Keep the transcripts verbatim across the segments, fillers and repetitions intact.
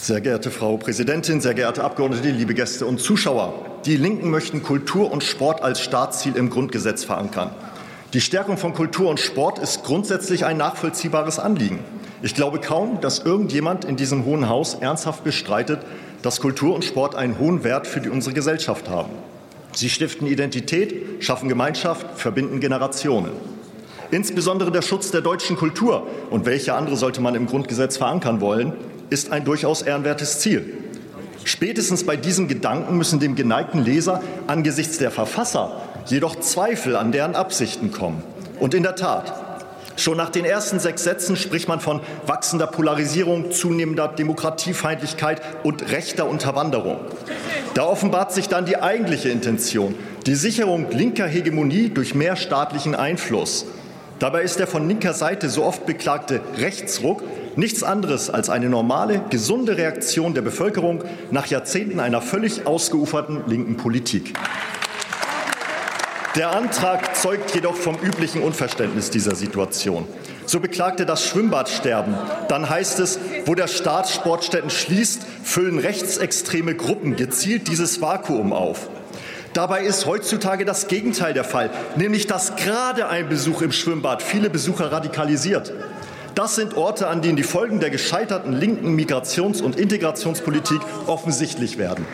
Sehr geehrte Frau Präsidentin, sehr geehrte Abgeordnete, liebe Gäste und Zuschauer! Die Linken möchten Kultur und Sport als Staatsziel im Grundgesetz verankern. Die Stärkung von Kultur und Sport ist grundsätzlich ein nachvollziehbares Anliegen. Ich glaube kaum, dass irgendjemand in diesem Hohen Haus ernsthaft bestreitet, dass Kultur und Sport einen hohen Wert für die, unsere Gesellschaft haben. Sie stiften Identität, schaffen Gemeinschaft, verbinden Generationen. Insbesondere der Schutz der deutschen Kultur, und welche andere sollte man im Grundgesetz verankern wollen, ist ein durchaus ehrenwertes Ziel. Spätestens bei diesem Gedanken müssen dem geneigten Leser angesichts der Verfasser jedoch Zweifel an deren Absichten kommen. Und in der Tat, schon nach den ersten sechs Sätzen spricht man von wachsender Polarisierung, zunehmender Demokratiefeindlichkeit und rechter Unterwanderung. Da offenbart sich dann die eigentliche Intention, die Sicherung linker Hegemonie durch mehr staatlichen Einfluss. Dabei ist der von linker Seite so oft beklagte Rechtsruck nichts anderes als eine normale, gesunde Reaktion der Bevölkerung nach Jahrzehnten einer völlig ausgeuferten linken Politik. Der Antrag zeugt jedoch vom üblichen Unverständnis dieser Situation. So beklagte das Schwimmbadsterben. Dann heißt es, wo der Staat Sportstätten schließt, füllen rechtsextreme Gruppen gezielt dieses Vakuum auf. Dabei ist heutzutage das Gegenteil der Fall, nämlich dass gerade ein Besuch im Schwimmbad viele Besucher radikalisiert. Das sind Orte, an denen die Folgen der gescheiterten linken Migrations- und Integrationspolitik offensichtlich werden.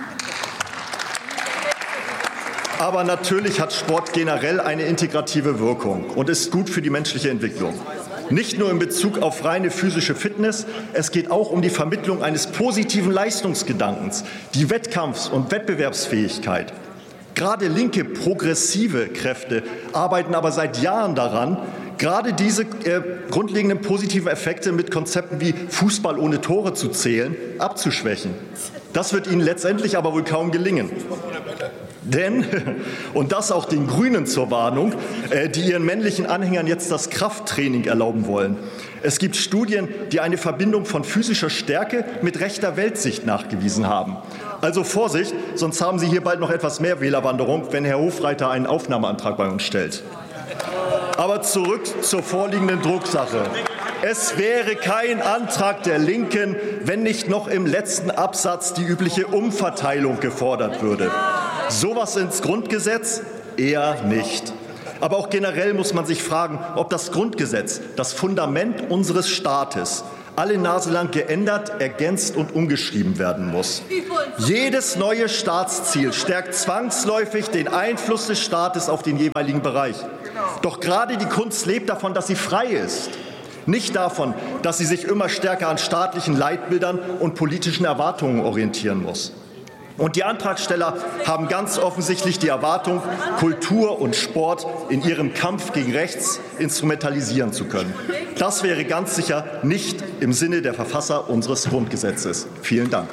Aber natürlich hat Sport generell eine integrative Wirkung und ist gut für die menschliche Entwicklung. Nicht nur in Bezug auf reine physische Fitness, es geht auch um die Vermittlung eines positiven Leistungsgedankens, die Wettkampfs- und Wettbewerbsfähigkeit. Gerade linke, progressive Kräfte arbeiten aber seit Jahren daran, gerade diese äh, grundlegenden positiven Effekte mit Konzepten wie Fußball ohne Tore zu zählen, abzuschwächen. Das wird ihnen letztendlich aber wohl kaum gelingen. Denn, und das auch den Grünen zur Warnung, äh, die ihren männlichen Anhängern jetzt das Krafttraining erlauben wollen. Es gibt Studien, die eine Verbindung von physischer Stärke mit rechter Weltsicht nachgewiesen haben. Also Vorsicht, sonst haben Sie hier bald noch etwas mehr Wählerwanderung, wenn Herr Hofreiter einen Aufnahmeantrag bei uns stellt. Aber zurück zur vorliegenden Drucksache. Es wäre kein Antrag der Linken, wenn nicht noch im letzten Absatz die übliche Umverteilung gefordert würde. Sowas ins Grundgesetz? Eher nicht. Aber auch generell muss man sich fragen, ob das Grundgesetz, das Fundament unseres Staates, alle Nase lang geändert, ergänzt und umgeschrieben werden muss. Jedes neue Staatsziel stärkt zwangsläufig den Einfluss des Staates auf den jeweiligen Bereich. Doch gerade die Kunst lebt davon, dass sie frei ist. Nicht davon, dass sie sich immer stärker an staatlichen Leitbildern und politischen Erwartungen orientieren muss. Und die Antragsteller haben ganz offensichtlich die Erwartung, Kultur und Sport in ihrem Kampf gegen rechts instrumentalisieren zu können. Das wäre ganz sicher nicht im Sinne der Verfasser unseres Grundgesetzes. Vielen Dank.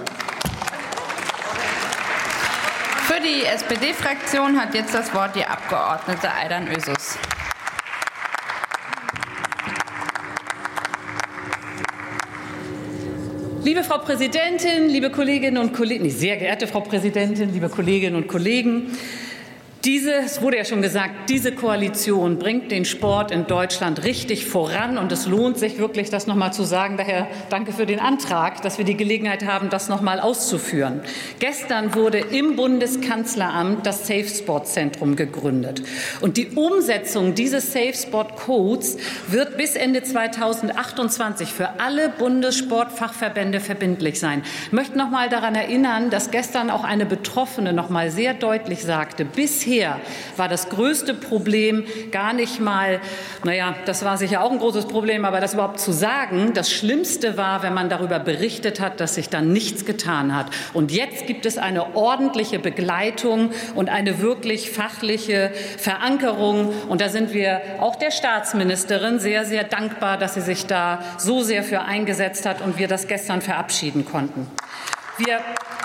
Für die S P D-Fraktion hat jetzt das Wort die Abgeordnete Aydan Özüs. Liebe Frau Präsidentin, liebe Kolleginnen und Kollegen, sehr geehrte Frau Präsidentin, liebe Kolleginnen und Kollegen, diese, es wurde ja schon gesagt, diese Koalition bringt den Sport in Deutschland richtig voran und es lohnt sich wirklich, das noch mal zu sagen. Daher danke für den Antrag, dass wir die Gelegenheit haben, das noch mal auszuführen. Gestern wurde im Bundeskanzleramt das Safe Sport Zentrum gegründet und die Umsetzung dieses Safe Sport Codes wird bis Ende zweitausendachtundzwanzig für alle Bundessportfachverbände verbindlich sein. Ich möchte noch mal daran erinnern, dass gestern auch eine Betroffene noch mal sehr deutlich sagte, bisher war das größte Problem gar nicht mal, naja, das war sicher auch ein großes Problem, aber das überhaupt zu sagen, das Schlimmste war, wenn man darüber berichtet hat, dass sich dann nichts getan hat. Und jetzt gibt es eine ordentliche Begleitung und eine wirklich fachliche Verankerung. Und da sind wir auch der Staatsministerin sehr, sehr dankbar, dass sie sich da so sehr für eingesetzt hat und wir das gestern verabschieden konnten. Wir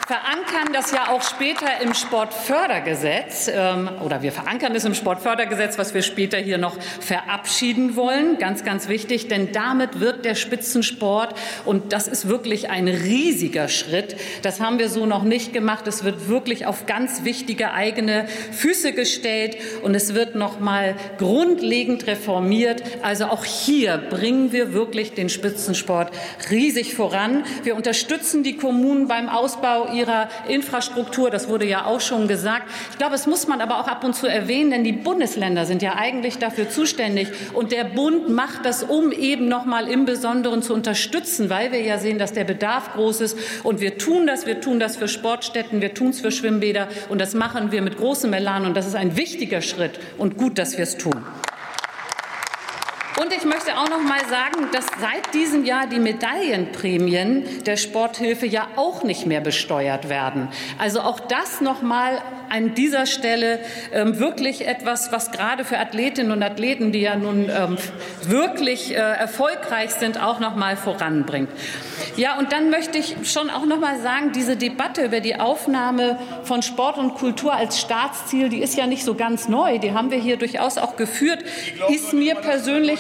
verankern das ja auch später im Sportfördergesetz, ähm, oder wir verankern es im Sportfördergesetz, was wir später hier noch verabschieden wollen. Ganz, ganz wichtig, denn damit wird der Spitzensport, und das ist wirklich ein riesiger Schritt, das haben wir so noch nicht gemacht, es wird wirklich auf ganz wichtige eigene Füße gestellt und es wird noch mal grundlegend reformiert. Also auch hier bringen wir wirklich den Spitzensport riesig voran. Wir unterstützen die Kommunen beim Ausbau ihrer Infrastruktur. Das wurde ja auch schon gesagt. Ich glaube, das muss man aber auch ab und zu erwähnen, denn die Bundesländer sind ja eigentlich dafür zuständig. Und der Bund macht das, um eben noch mal im Besonderen zu unterstützen, weil wir ja sehen, dass der Bedarf groß ist. Und wir tun das. Wir tun das für Sportstätten, wir tun es für Schwimmbäder. Und das machen wir mit großem Elan. Und das ist ein wichtiger Schritt. Und gut, dass wir es tun. Und ich möchte auch noch mal sagen, dass seit diesem Jahr die Medaillenprämien der Sporthilfe ja auch nicht mehr besteuert werden. Also auch das noch mal an dieser Stelle ähm, wirklich etwas, was gerade für Athletinnen und Athleten, die ja nun ähm, wirklich äh, erfolgreich sind, auch noch mal voranbringt. Ja, und dann möchte ich schon auch noch mal sagen, diese Debatte über die Aufnahme von Sport und Kultur als Staatsziel, die ist ja nicht so ganz neu. Die haben wir hier durchaus auch geführt. Ist mir persönlich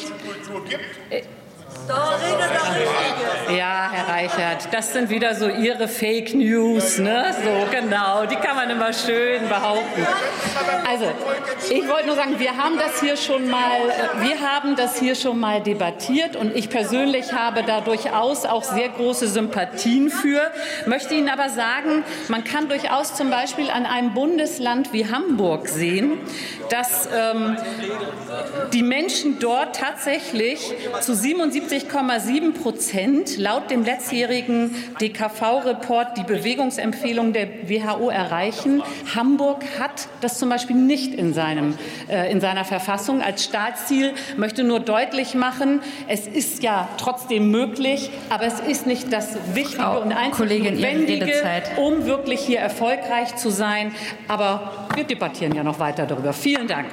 Ja, Herr Reichert, das sind wieder so Ihre Fake News, ne? So genau, die kann man immer schön behaupten. Also, ich wollte nur sagen, wir haben das hier schon mal, wir haben das hier schon mal debattiert und ich persönlich habe da durchaus auch sehr große Sympathien für. Möchte Ihnen aber sagen, man kann durchaus zum Beispiel an einem Bundesland wie Hamburg sehen, dass ähm, die Menschen dort tatsächlich zu siebenundsiebzig Komma sieben Prozent laut dem letztjährigen D K V-Report die Bewegungsempfehlung der W H O erreichen. Hamburg hat das zum Beispiel nicht in, seinem, äh, in seiner Verfassung als Staatsziel. Möchte nur deutlich machen, es ist ja trotzdem möglich, aber es ist nicht das Wichtige Frau und einzig Notwendige, um wirklich hier erfolgreich zu sein. Aber wir debattieren ja noch weiter darüber. Vielen Dank.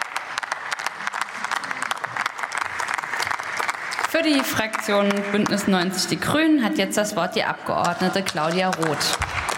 Für die Fraktion Bündnis neunzig Die Grünen hat jetzt das Wort die Abgeordnete Claudia Roth.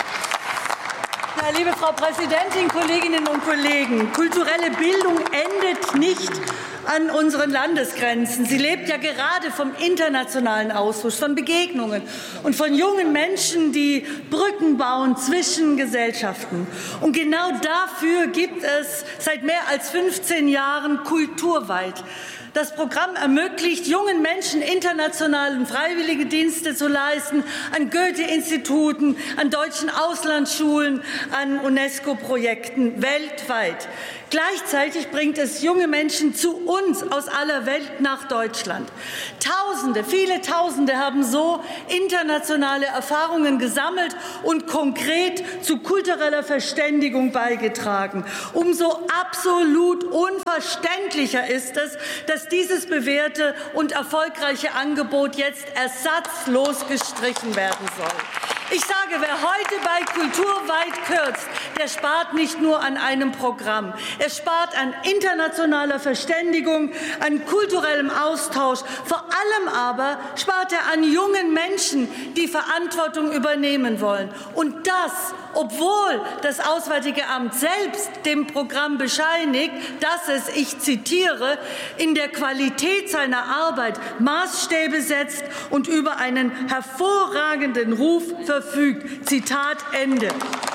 Ja, liebe Frau Präsidentin, Kolleginnen und Kollegen! Kulturelle Bildung endet nicht an unseren Landesgrenzen. Sie lebt ja gerade vom internationalen Austausch, von Begegnungen und von jungen Menschen, die Brücken bauen zwischen Gesellschaften. Und genau dafür gibt es seit mehr als fünfzehn Jahren Kulturweit. Das Programm ermöglicht jungen Menschen, internationale und freiwillige Dienste zu leisten, an Goethe-Instituten, an deutschen Auslandsschulen, an UNESCO-Projekten weltweit. Gleichzeitig bringt es junge Menschen zu uns aus aller Welt nach Deutschland. Tausende, viele Tausende haben so internationale Erfahrungen gesammelt und konkret zu kultureller Verständigung beigetragen. Umso absolut unverständlicher ist es, dass dieses bewährte und erfolgreiche Angebot jetzt ersatzlos gestrichen werden soll. Ich sage, wer heute bei Kulturweit kürzt, der spart nicht nur an einem Programm. Er spart an internationaler Verständigung, an kulturellem Austausch. Vor allem aber spart er an jungen Menschen, die Verantwortung übernehmen wollen. Und das, obwohl das Auswärtige Amt selbst dem Programm bescheinigt, dass es, ich zitiere, in der Qualität seiner Arbeit Maßstäbe setzt und über einen hervorragenden Ruf verfügt. Zitat Ende.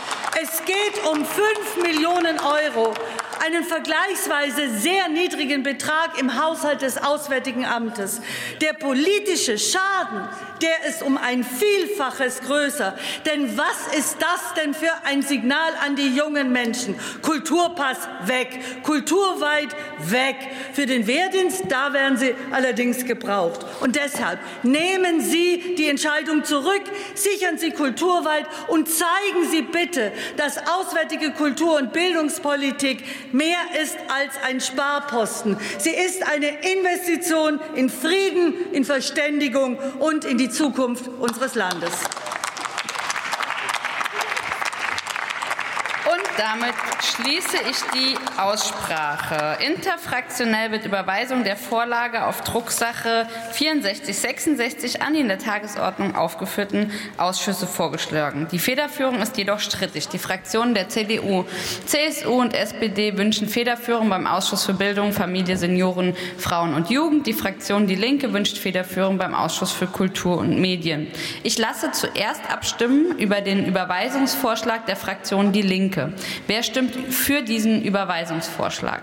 Es geht um fünf Millionen Euro, einen vergleichsweise sehr niedrigen Betrag im Haushalt des Auswärtigen Amtes. Der politische Schaden, der ist um ein Vielfaches größer. Denn was ist das denn für ein Signal an die jungen Menschen? Kulturpass weg, kulturweit weg. Für den Wehrdienst, da werden sie allerdings gebraucht. Und deshalb nehmen Sie die Entscheidung zurück, sichern Sie kulturweit und zeigen Sie bitte, dass auswärtige Kultur- und Bildungspolitik mehr ist als ein Sparposten. Sie ist eine Investition in Frieden, in Verständigung und in die Zukunft unseres Landes. Und Damit schließe ich die Aussprache. Interfraktionell wird Überweisung der Vorlage auf Drucksache vierundsechzig sechsundsechzig an die in der Tagesordnung aufgeführten Ausschüsse vorgeschlagen. Die Federführung ist jedoch strittig. Die Fraktionen der C D U, C S U und S P D wünschen Federführung beim Ausschuss für Bildung, Familie, Senioren, Frauen und Jugend. Die Fraktion Die Linke wünscht Federführung beim Ausschuss für Kultur und Medien. Ich lasse zuerst abstimmen über den Überweisungsvorschlag der Fraktion Die Linke. Wer stimmt für diesen Überweisungsvorschlag?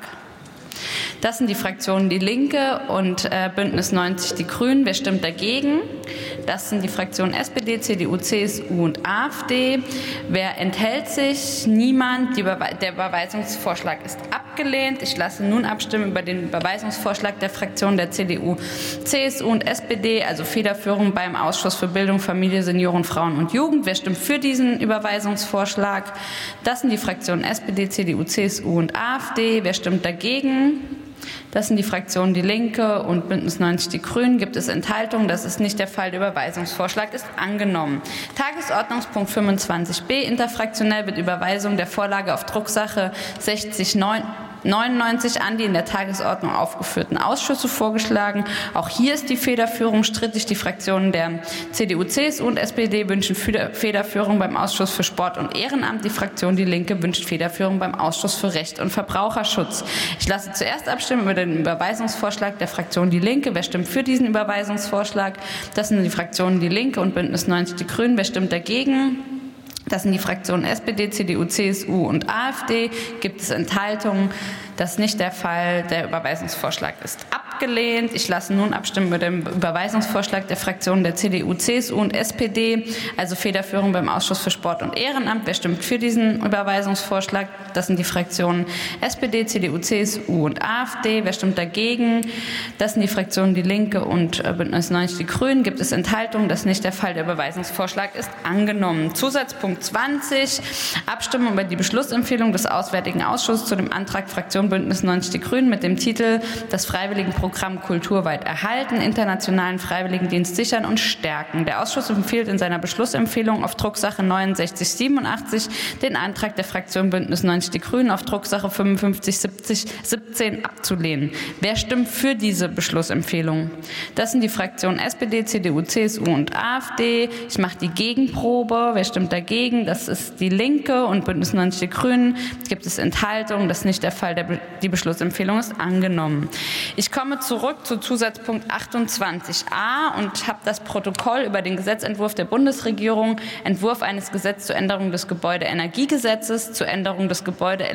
Das sind die Fraktionen Die Linke und äh, Bündnis neunzig Die Grünen. Wer stimmt dagegen? Das sind die Fraktionen S P D, C D U, C S U und AfD. Wer enthält sich? Niemand. Die Überwe- der Überweisungsvorschlag ist abgelehnt. Ich lasse nun abstimmen über den Überweisungsvorschlag der Fraktionen der C D U, C S U und S P D, also Federführung beim Ausschuss für Bildung, Familie, Senioren, Frauen und Jugend. Wer stimmt für diesen Überweisungsvorschlag? Das sind die Fraktionen S P D, C D U, C S U und AfD. Wer stimmt dagegen? Das sind die Fraktionen Die Linke und Bündnis neunzig Die Grünen. Gibt es Enthaltungen? Das ist nicht der Fall. Der Überweisungsvorschlag ist angenommen. Tagesordnungspunkt fünfundzwanzig b. Interfraktionell wird Überweisung der Vorlage auf Drucksache sechzig neunundneunzig an die in der Tagesordnung aufgeführten Ausschüsse vorgeschlagen. Auch hier ist die Federführung strittig. Die Fraktionen der C D U, C S U und S P D wünschen Federführung beim Ausschuss für Sport und Ehrenamt. Die Fraktion Die Linke wünscht Federführung beim Ausschuss für Recht und Verbraucherschutz. Ich lasse zuerst abstimmen über den Überweisungsvorschlag der Fraktion Die Linke. Wer stimmt für diesen Überweisungsvorschlag? Das sind die Fraktionen Die Linke und Bündnis neunzig Die Grünen. Wer stimmt dagegen? Das sind die Fraktionen S P D, C D U, C S U und AfD. Gibt es Enthaltungen? Das ist nicht der Fall. Der Überweisungsvorschlag ist abgelehnt. Ich lasse nun abstimmen über den Überweisungsvorschlag der Fraktionen der C D U, C S U und S P D, also Federführung beim Ausschuss für Sport und Ehrenamt. Wer stimmt für diesen Überweisungsvorschlag? Das sind die Fraktionen S P D, C D U, C S U und AfD. Wer stimmt dagegen? Das sind die Fraktionen Die Linke und Bündnis neunzig Die Grünen. Gibt es Enthaltungen? Das ist nicht der Fall. Der Überweisungsvorschlag ist angenommen. Zusatzpunkt zwanzig. Abstimmung über die Beschlussempfehlung des Auswärtigen Ausschusses zu dem Antrag Fraktion Bündnis neunzig Die Grünen mit dem Titel Das Freiwilligenprogramm kulturweit erhalten, internationalen Freiwilligendienst sichern und stärken. Der Ausschuss empfiehlt in seiner Beschlussempfehlung auf Drucksache neunundsechzig siebenundachtzig den Antrag der Fraktion Bündnis neunzig Die Grünen auf Drucksache fünfundfünfzig siebzehn abzulehnen. Wer stimmt für diese Beschlussempfehlung? Das sind die Fraktionen S P D, C D U, C S U und AfD. Ich mache die Gegenprobe. Wer stimmt dagegen? Das ist Die Linke und Bündnis neunzig Die Grünen. Gibt es Enthaltungen? Das ist nicht der Fall. Der Be- die Beschlussempfehlung ist angenommen. Ich komme zurück zu Zusatzpunkt achtundzwanzig a und habe das Protokoll über den Gesetzentwurf der Bundesregierung, Entwurf eines Gesetzes zur Änderung des Gebäudeenergiegesetzes, zur Änderung des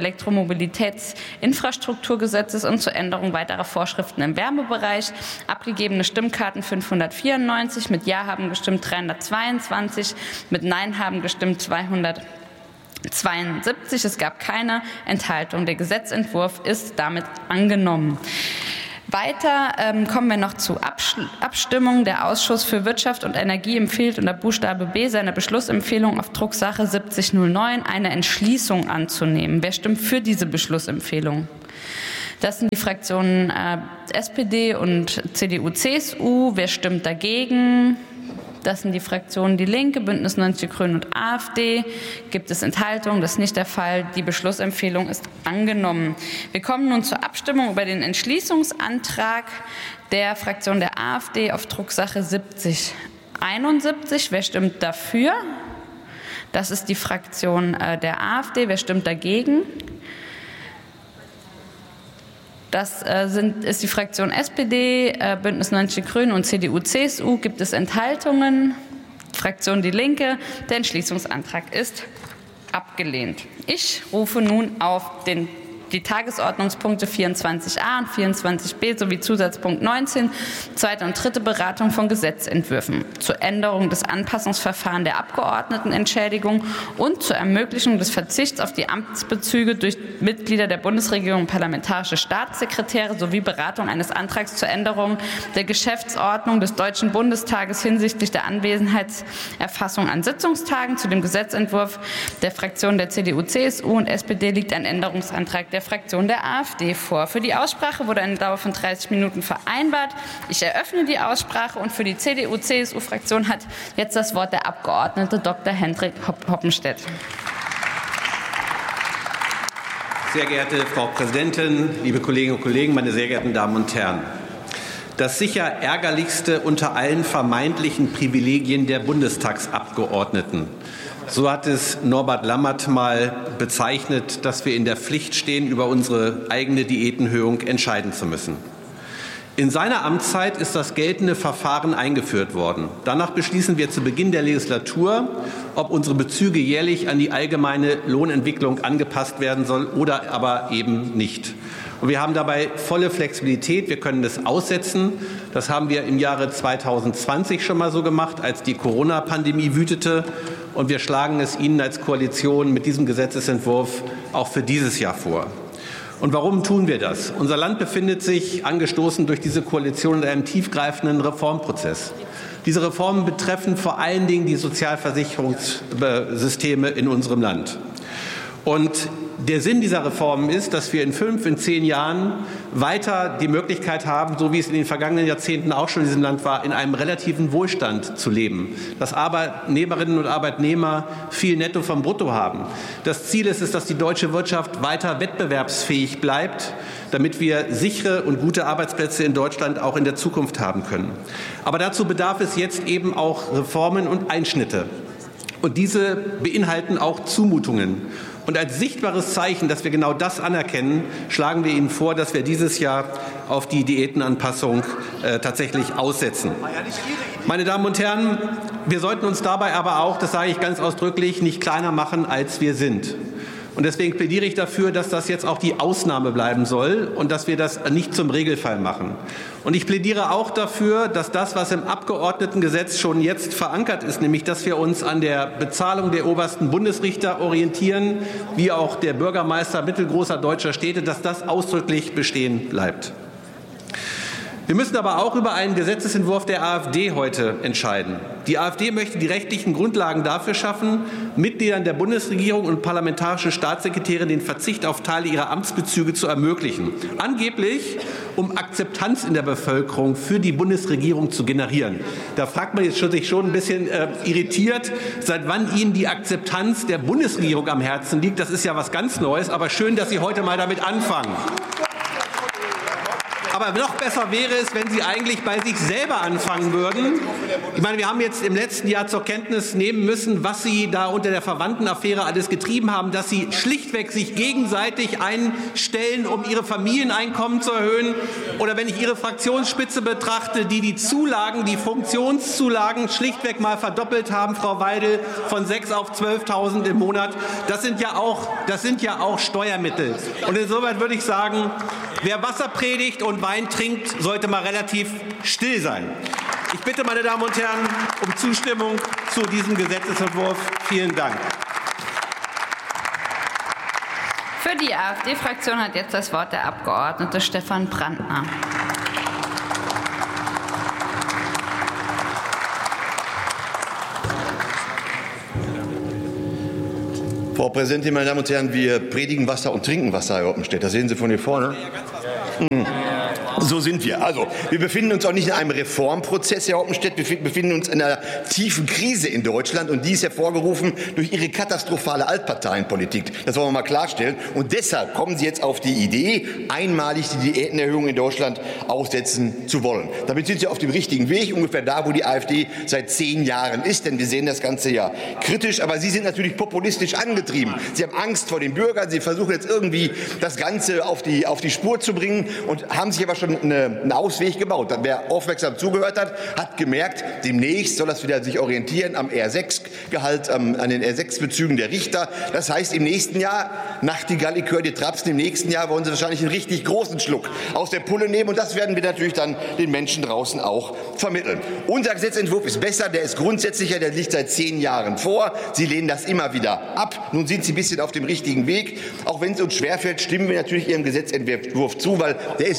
Gebäude-Elektromobilitätsinfrastrukturgesetzes und zur Änderung weiterer Vorschriften im Wärmebereich. Abgegebene Stimmkarten fünfhundertvierundneunzig, mit Ja haben gestimmt dreihundertzweiundzwanzig, mit Nein haben gestimmt zweihundertzweiundsiebzig. Es gab keine Enthaltung. Der Gesetzentwurf ist damit angenommen. Weiter ähm, kommen wir noch zu Absch- Abstimmung. Der Ausschuss für Wirtschaft und Energie empfiehlt unter Buchstabe B seiner Beschlussempfehlung auf Drucksache siebzig null neun eine Entschließung anzunehmen. Wer stimmt für diese Beschlussempfehlung? Das sind die Fraktionen äh, S P D und C D U, C S U. Wer stimmt dagegen? Das sind die Fraktionen Die Linke, Bündnis neunzig Die Grünen und AfD. Gibt es Enthaltungen? Das ist nicht der Fall. Die Beschlussempfehlung ist angenommen. Wir kommen nun zur Abstimmung über den Entschließungsantrag der Fraktion der AfD auf Drucksache siebzig einundsiebzig. Wer stimmt dafür? Das ist die Fraktion der AfD. Wer stimmt dagegen? Das äh, sind, ist die Fraktion S P D, äh, Bündnis neunzig Die Grünen und C D U, C S U. Gibt es Enthaltungen? Fraktion Die Linke. Der Entschließungsantrag ist abgelehnt. Ich rufe nun auf den die Tagesordnungspunkte vierundzwanzig a und vierundzwanzig b sowie Zusatzpunkt neunzehn, zweite und dritte Beratung von Gesetzentwürfen zur Änderung des Anpassungsverfahrens der Abgeordnetenentschädigung und zur Ermöglichung des Verzichts auf die Amtsbezüge durch Mitglieder der Bundesregierung und parlamentarische Staatssekretäre sowie Beratung eines Antrags zur Änderung der Geschäftsordnung des Deutschen Bundestages hinsichtlich der Anwesenheitserfassung an Sitzungstagen. Zu dem Gesetzentwurf der Fraktionen der C D U, C S U und S P D liegt ein Änderungsantrag der Fraktion der AfD vor. Für die Aussprache wurde eine Dauer von dreißig Minuten vereinbart. Ich eröffne die Aussprache und für die C D U, C S U-Fraktion hat jetzt das Wort der Abgeordnete Doktor Hendrik Hoppenstedt. Sehr geehrte Frau Präsidentin, liebe Kolleginnen und Kollegen, meine sehr geehrten Damen und Herren! Das sicher ärgerlichste unter allen vermeintlichen Privilegien der Bundestagsabgeordneten. So hat es Norbert Lammert mal bezeichnet, dass wir in der Pflicht stehen, über unsere eigene Diätenerhöhung entscheiden zu müssen. In seiner Amtszeit ist das geltende Verfahren eingeführt worden. Danach beschließen wir zu Beginn der Legislatur, ob unsere Bezüge jährlich an die allgemeine Lohnentwicklung angepasst werden soll oder aber eben nicht. Und wir haben dabei volle Flexibilität. Wir können das aussetzen. Das haben wir im Jahre zweitausendzwanzig schon mal so gemacht, als die Corona-Pandemie wütete. Und wir schlagen es Ihnen als Koalition mit diesem Gesetzesentwurf auch für dieses Jahr vor. Und warum tun wir das? Unser Land befindet sich, angestoßen durch diese Koalition, in einem tiefgreifenden Reformprozess. Diese Reformen betreffen vor allen Dingen die Sozialversicherungssysteme in unserem Land. Und der Sinn dieser Reformen ist, dass wir in fünf, in zehn Jahren weiter die Möglichkeit haben, so wie es in den vergangenen Jahrzehnten auch schon in diesem Land war, in einem relativen Wohlstand zu leben. Dass Arbeitnehmerinnen und Arbeitnehmer viel Netto vom Brutto haben. Das Ziel ist es, dass die deutsche Wirtschaft weiter wettbewerbsfähig bleibt, damit wir sichere und gute Arbeitsplätze in Deutschland auch in der Zukunft haben können. Aber dazu bedarf es jetzt eben auch Reformen und Einschnitte. Und diese beinhalten auch Zumutungen. Und als sichtbares Zeichen, dass wir genau das anerkennen, schlagen wir Ihnen vor, dass wir dieses Jahr auf die Diätenanpassung äh, tatsächlich aussetzen. Meine Damen und Herren, wir sollten uns dabei aber auch, das sage ich ganz ausdrücklich, nicht kleiner machen, als wir sind. Und deswegen plädiere ich dafür, dass das jetzt auch die Ausnahme bleiben soll und dass wir das nicht zum Regelfall machen. Und ich plädiere auch dafür, dass das, was im Abgeordnetengesetz schon jetzt verankert ist, nämlich dass wir uns an der Bezahlung der obersten Bundesrichter orientieren, wie auch der Bürgermeister mittelgroßer deutscher Städte, dass das ausdrücklich bestehen bleibt. Wir müssen aber auch über einen Gesetzesentwurf der AfD heute entscheiden. Die AfD möchte die rechtlichen Grundlagen dafür schaffen, Mitgliedern der Bundesregierung und parlamentarischen Staatssekretäre den Verzicht auf Teile ihrer Amtsbezüge zu ermöglichen. Angeblich, um Akzeptanz in der Bevölkerung für die Bundesregierung zu generieren. Da fragt man jetzt sich schon ein bisschen äh, irritiert, seit wann Ihnen die Akzeptanz der Bundesregierung am Herzen liegt. Das ist ja was ganz Neues, aber schön, dass Sie heute mal damit anfangen. Aber noch besser wäre es, wenn Sie eigentlich bei sich selber anfangen würden. Ich meine, wir haben jetzt im letzten Jahr zur Kenntnis nehmen müssen, was Sie da unter der Verwandtenaffäre alles getrieben haben, dass Sie schlichtweg sich gegenseitig einstellen, um Ihre Familieneinkommen zu erhöhen. Oder wenn ich Ihre Fraktionsspitze betrachte, die die Zulagen, die Funktionszulagen schlichtweg mal verdoppelt haben, Frau Weidel, von sechs auf zwölftausend im Monat. Das sind ja auch, das sind ja auch Steuermittel. Und insoweit würde ich sagen, wer Wasser predigt und Wein trinkt, sollte mal relativ still sein. Ich bitte, meine Damen und Herren, um Zustimmung zu diesem Gesetzesentwurf. Vielen Dank. Für die AfD-Fraktion hat jetzt das Wort der Abgeordnete Stefan Brandner. Frau Präsidentin, meine Damen und Herren, wir predigen Wasser und trinken Wasser, Herr Oppenstedt. Das sehen Sie von hier vorne. Hm. So sind wir. Also, wir befinden uns auch nicht in einem Reformprozess, Herr Oppenstedt. Wir befinden uns in einer tiefen Krise in Deutschland, und die ist hervorgerufen durch Ihre katastrophale Altparteienpolitik. Das wollen wir mal klarstellen. Und deshalb kommen Sie jetzt auf die Idee, einmalig die Diätenerhöhung in Deutschland aussetzen zu wollen. Damit sind Sie auf dem richtigen Weg, ungefähr da, wo die AfD seit zehn Jahren ist. Denn wir sehen das Ganze ja kritisch. Aber Sie sind natürlich populistisch angetrieben. Sie haben Angst vor den Bürgern. Sie versuchen jetzt irgendwie das Ganze auf die, auf die Spur zu bringen und haben sich aber schon einen Ausweg gebaut. Wer aufmerksam zugehört hat, hat gemerkt, demnächst soll das wieder sich orientieren am R sechs Gehalt, an den R sechs Bezügen der Richter. Das heißt, im nächsten Jahr, Nachtigall, ich höre die Trapsen, im nächsten Jahr wollen Sie wahrscheinlich einen richtig großen Schluck aus der Pulle nehmen, und das werden wir natürlich dann den Menschen draußen auch vermitteln. Unser Gesetzentwurf ist besser, der ist grundsätzlicher, der liegt seit zehn Jahren vor. Sie lehnen das immer wieder ab. Nun sind Sie ein bisschen auf dem richtigen Weg. Auch wenn es uns schwerfällt, stimmen wir natürlich Ihrem Gesetzentwurf zu, weil der ist besser als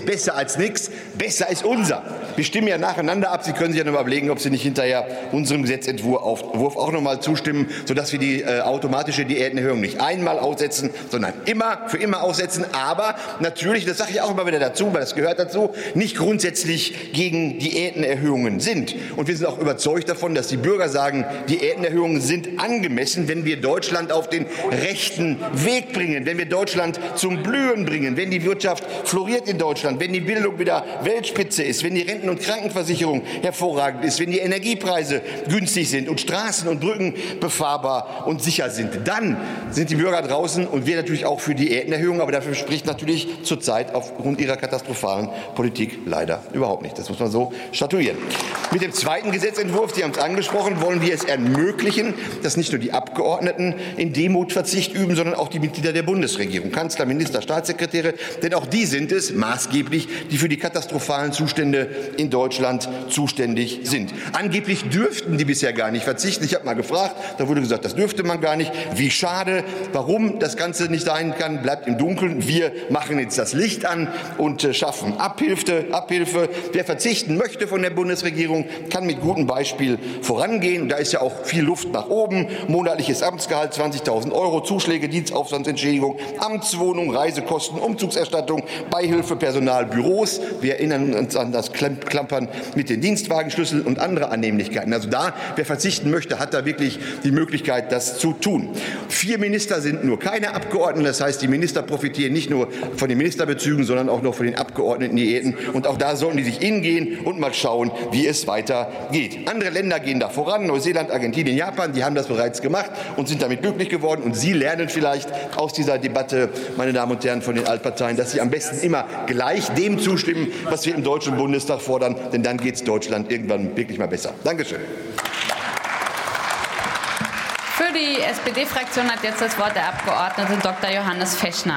als nichts. Besser ist unser. Wir stimmen ja nacheinander ab. Sie können sich ja noch mal überlegen, ob Sie nicht hinterher unserem Gesetzentwurf auch noch mal zustimmen, sodass wir die äh, automatische Diätenerhöhung nicht einmal aussetzen, sondern immer für immer aussetzen. Aber natürlich, das sage ich auch immer wieder dazu, weil das gehört dazu, nicht grundsätzlich gegen Diätenerhöhungen sind. Und wir sind auch überzeugt davon, dass die Bürger sagen, Diätenerhöhungen sind angemessen, wenn wir Deutschland auf den rechten Weg bringen, wenn wir Deutschland zum Blühen bringen, wenn die Wirtschaft floriert in Deutschland, wenn die Bildung wieder Weltspitze ist, wenn die Renten- und Krankenversicherung hervorragend ist, wenn die Energiepreise günstig sind und Straßen und Brücken befahrbar und sicher sind. Dann sind die Bürger draußen und wir natürlich auch für Diätenerhöhungen, aber dafür spricht natürlich zurzeit aufgrund ihrer katastrophalen Politik leider überhaupt nicht. Das muss man so statuieren. Mit dem zweiten Gesetzentwurf, Sie haben es angesprochen, wollen wir es ermöglichen, dass nicht nur die Abgeordneten in Demut Verzicht üben, sondern auch die Mitglieder der Bundesregierung, Kanzler, Minister, Staatssekretäre, denn auch die sind es maßgeblich, die für die katastrophalen Zustände in Deutschland zuständig sind. Angeblich dürften die bisher gar nicht verzichten. Ich habe mal gefragt, da wurde gesagt, das dürfte man gar nicht. Wie schade. Warum das Ganze nicht sein kann, bleibt im Dunkeln. Wir machen jetzt das Licht an und äh, schaffen Abhilfe, Abhilfe. Wer verzichten möchte von der Bundesregierung, kann mit gutem Beispiel vorangehen. Da ist ja auch viel Luft nach oben. Monatliches Amtsgehalt, zwanzigtausend Euro, Zuschläge, Dienstaufwandsentschädigung, Amtswohnung, Reisekosten, Umzugserstattung, Beihilfe, Personal, Büros. Wir erinnern uns an das Klampern mit den Dienstwagenschlüsseln und andere Annehmlichkeiten. Also da, wer verzichten möchte, hat da wirklich die Möglichkeit, das zu tun. Vier Minister sind nur keine Abgeordneten. Das heißt, die Minister profitieren nicht nur von den Ministerbezügen, sondern auch noch von den Abgeordnetendiäten. Und auch da sollten die sich hingehen und mal schauen, wie es weitergeht. Andere Länder gehen da voran. Neuseeland, Argentinien, Japan, die haben das bereits gemacht und sind damit glücklich geworden. Und Sie lernen vielleicht aus dieser Debatte, meine Damen und Herren von den Altparteien, dass Sie am besten immer gleich dem zustimmen, was wir im Deutschen Bundestag fordern. Denn dann geht es Deutschland irgendwann wirklich mal besser. Dankeschön. Für die S P D-Fraktion hat jetzt das Wort der Abgeordnete Doktor Johannes Fechner.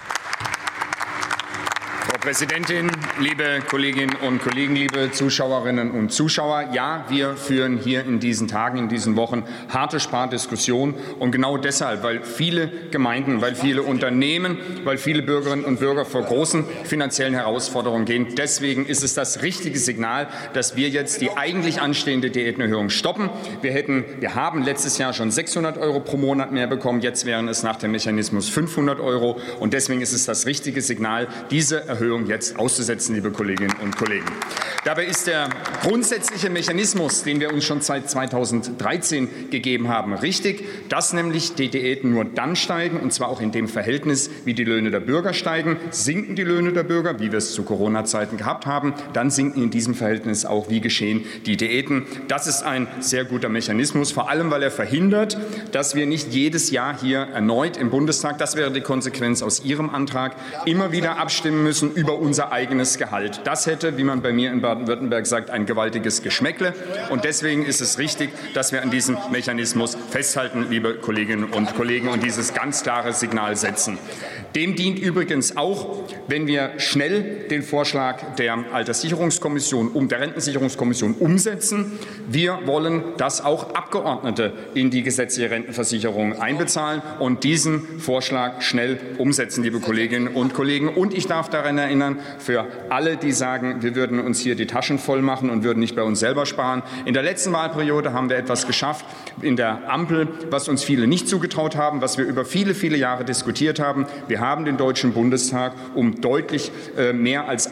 Frau Präsidentin, liebe Kolleginnen und Kollegen, liebe Zuschauerinnen und Zuschauer! Ja, wir führen hier in diesen Tagen, in diesen Wochen harte Spardiskussionen. Und genau deshalb, weil viele Gemeinden, weil viele Unternehmen, weil viele Bürgerinnen und Bürger vor großen finanziellen Herausforderungen gehen. Deswegen ist es das richtige Signal, dass wir jetzt die eigentlich anstehende Diätenerhöhung stoppen. Wir, hätten, wir haben letztes Jahr schon sechshundert Euro pro Monat mehr bekommen. Jetzt wären es nach dem Mechanismus fünfhundert Euro. Und deswegen ist es das richtige Signal, diese Erhöhung jetzt auszusetzen, liebe Kolleginnen und Kollegen. Dabei ist der grundsätzliche Mechanismus, den wir uns schon seit zweitausenddreizehn gegeben haben, richtig, dass nämlich die Diäten nur dann steigen, und zwar auch in dem Verhältnis, wie die Löhne der Bürger steigen. Sinken die Löhne der Bürger, wie wir es zu Corona-Zeiten gehabt haben, dann sinken in diesem Verhältnis auch, wie geschehen, die Diäten. Das ist ein sehr guter Mechanismus, vor allem, weil er verhindert, dass wir nicht jedes Jahr hier erneut im Bundestag, das wäre die Konsequenz aus Ihrem Antrag, immer wieder abstimmen müssen über unser eigenes Gehalt. Das hätte, wie man bei mir in Baden-Württemberg sagt, ein gewaltiges Geschmäckle. Und deswegen ist es richtig, dass wir an diesem Mechanismus festhalten, liebe Kolleginnen und Kollegen, und dieses ganz klare Signal setzen. Dem dient übrigens auch, wenn wir schnell den Vorschlag der Alterssicherungskommission, um, der Rentensicherungskommission umsetzen. Wir wollen, dass auch Abgeordnete in die gesetzliche Rentenversicherung einbezahlen und diesen Vorschlag schnell umsetzen, liebe Kolleginnen und Kollegen. Und ich darf daran erinnern, für alle, die sagen, wir würden uns hier die Taschen voll machen und würden nicht bei uns selber sparen. In der letzten Wahlperiode haben wir etwas geschafft in der Ampel, was uns viele nicht zugetraut haben, was wir über viele, viele Jahre diskutiert haben. Wir haben den Deutschen Bundestag um deutlich äh, mehr als